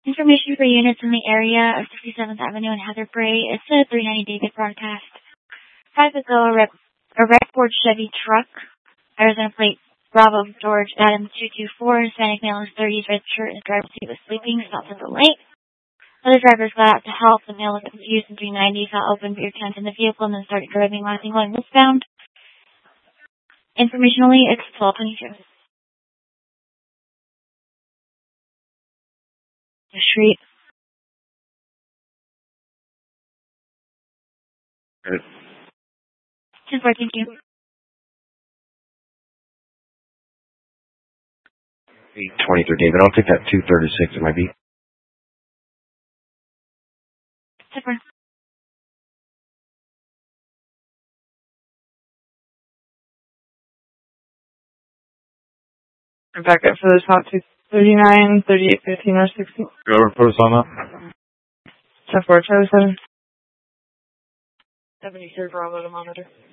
Information for units in the area of 67th Avenue and Heatherbrae. It's a 390 David broadcast. 5 ago, a red Ford Chevy truck, Arizona plate Bravo George Adam 224, Hispanic male in his 30s, red shirt, and driver's seat was sleeping, stopped at the light. Other drivers got out to help. The male looked confused in 390, saw open beer cans in the vehicle, and then started driving, last thing going westbound. Informationally, it's 1222. The street. Good. 10-4, 823 David. I'll take that 236. It might be. 10-4. Back up for the top 239, 38, 15, or 16. Go over, put us on that. 10-4, Charlie 7. 73 Bravo to monitor.